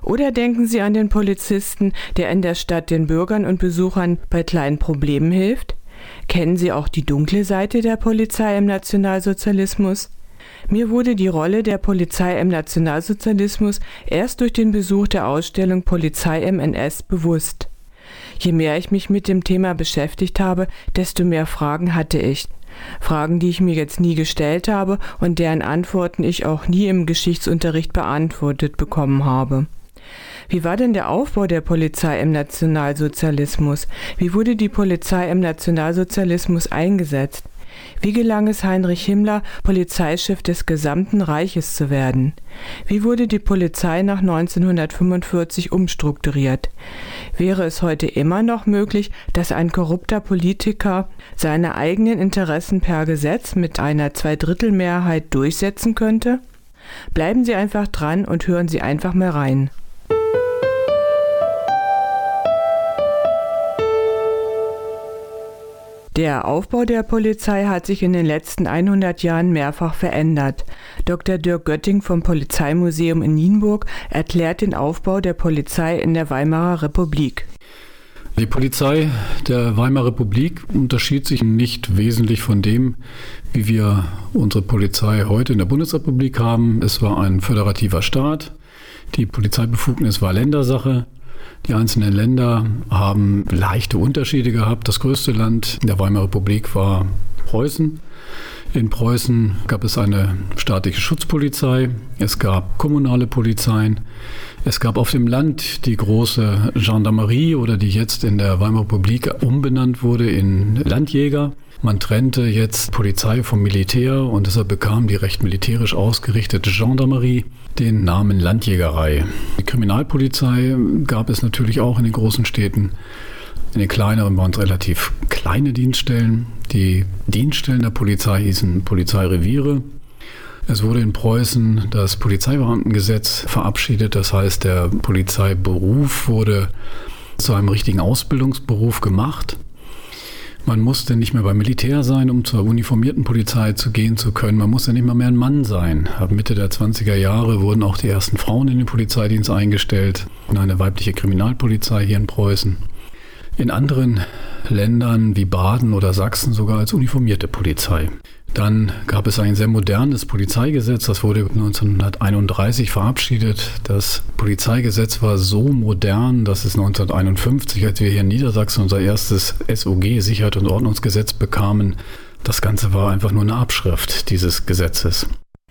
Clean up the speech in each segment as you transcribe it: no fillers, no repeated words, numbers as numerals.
Oder denken Sie an den Polizisten, der in der Stadt den Bürgern und Besuchern bei kleinen Problemen hilft? Kennen Sie auch die dunkle Seite der Polizei im Nationalsozialismus? Mir wurde die Rolle der Polizei im Nationalsozialismus erst durch den Besuch der Ausstellung Polizei im NS bewusst. Je mehr ich mich mit dem Thema beschäftigt habe, desto mehr Fragen hatte ich. Fragen, die ich mir jetzt nie gestellt habe und deren Antworten ich auch nie im Geschichtsunterricht beantwortet bekommen habe. Wie war denn der Aufbau der Polizei im Nationalsozialismus? Wie wurde die Polizei im Nationalsozialismus eingesetzt? Wie gelang es Heinrich Himmler, Polizeichef des gesamten Reiches zu werden? Wie wurde die Polizei nach 1945 umstrukturiert? Wäre es heute immer noch möglich, dass ein korrupter Politiker seine eigenen Interessen per Gesetz mit einer Zweidrittelmehrheit durchsetzen könnte? Bleiben Sie einfach dran und hören Sie einfach mal rein. Der Aufbau der Polizei hat sich in den letzten 100 Jahren mehrfach verändert. Dr. Dirk Götting vom Polizeimuseum in Nienburg erklärt den Aufbau der Polizei in der Weimarer Republik. Die Polizei der Weimarer Republik unterschied sich nicht wesentlich von dem, wie wir unsere Polizei heute in der Bundesrepublik haben. Es war ein föderativer Staat. Die Polizeibefugnis war Ländersache. Die einzelnen Länder haben leichte Unterschiede gehabt. Das größte Land in der Weimarer Republik war Preußen. In Preußen gab es eine staatliche Schutzpolizei, es gab kommunale Polizeien, es gab auf dem Land die große Gendarmerie oder die jetzt in der Weimarer Republik umbenannt wurde in Landjäger. Man trennte jetzt Polizei vom Militär und deshalb bekam die recht militärisch ausgerichtete Gendarmerie den Namen Landjägerei. Die Kriminalpolizei gab es natürlich auch in den großen Städten. In den kleineren waren es relativ kleine Dienststellen. Die Dienststellen der Polizei hießen Polizeireviere. Es wurde in Preußen das Polizeibeamtengesetz verabschiedet. Das heißt, der Polizeiberuf wurde zu einem richtigen Ausbildungsberuf gemacht. Man musste nicht mehr beim Militär sein, um zur uniformierten Polizei gehen zu können. Man musste nicht mal mehr ein Mann sein. Ab Mitte der 20er Jahre wurden auch die ersten Frauen in den Polizeidienst eingestellt. Eine weibliche Kriminalpolizei hier in Preußen. In anderen Ländern wie Baden oder Sachsen sogar als uniformierte Polizei. Dann gab es ein sehr modernes Polizeigesetz, das wurde 1931 verabschiedet. Das Polizeigesetz war so modern, dass es 1951, als wir hier in Niedersachsen unser erstes SOG, Sicherheit und Ordnungsgesetz, bekamen, das Ganze war einfach nur eine Abschrift dieses Gesetzes.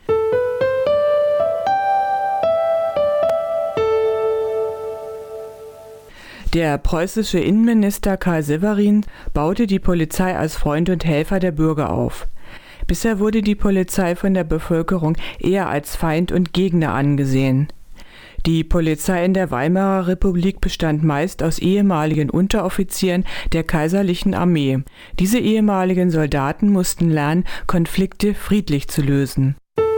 Der preußische Innenminister Karl Severin baute die Polizei als Freund und Helfer der Bürger auf. Bisher wurde die Polizei von der Bevölkerung eher als Feind und Gegner angesehen. Die Polizei in der Weimarer Republik bestand meist aus ehemaligen Unteroffizieren der kaiserlichen Armee. Diese ehemaligen Soldaten mussten lernen, Konflikte friedlich zu lösen.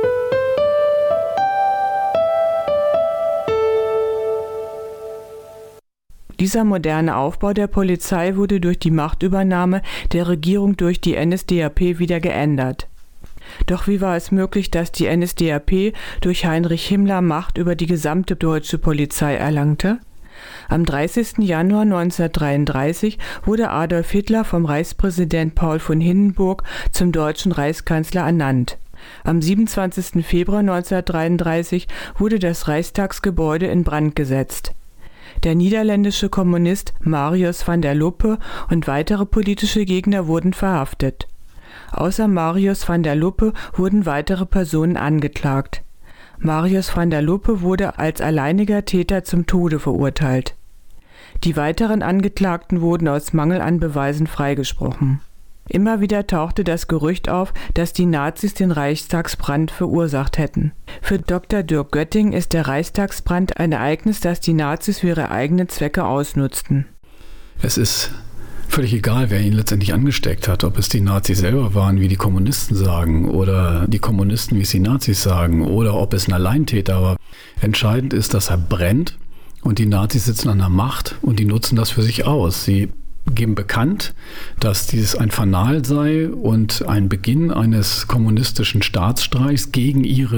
Dieser moderne Aufbau der Polizei wurde durch die Machtübernahme der Regierung durch die NSDAP wieder geändert. Doch wie war es möglich, dass die NSDAP durch Heinrich Himmler Macht über die gesamte deutsche Polizei erlangte? Am 30. Januar 1933 wurde Adolf Hitler vom Reichspräsident Paul von Hindenburg zum deutschen Reichskanzler ernannt. Am 27. Februar 1933 wurde das Reichstagsgebäude in Brand gesetzt. Der niederländische Kommunist Marius van der Luppe und weitere politische Gegner wurden verhaftet. Außer Marius van der Luppe wurden weitere Personen angeklagt. Marius van der Luppe wurde als alleiniger Täter zum Tode verurteilt. Die weiteren Angeklagten wurden aus Mangel an Beweisen freigesprochen. Immer wieder tauchte das Gerücht auf, dass die Nazis den Reichstagsbrand verursacht hätten. Für Dr. Dirk Götting ist der Reichstagsbrand ein Ereignis, das die Nazis für ihre eigenen Zwecke ausnutzten. Es ist völlig egal, wer ihn letztendlich angesteckt hat, ob es die Nazis selber waren, wie die Kommunisten sagen, oder die Kommunisten, wie es die Nazis sagen, oder ob es ein Alleintäter war. Entscheidend ist, dass er brennt und die Nazis sitzen an der Macht und die nutzen das für sich aus. Sie geben bekannt, dass dies ein Fanal sei und ein Beginn eines kommunistischen Staatsstreichs gegen ihre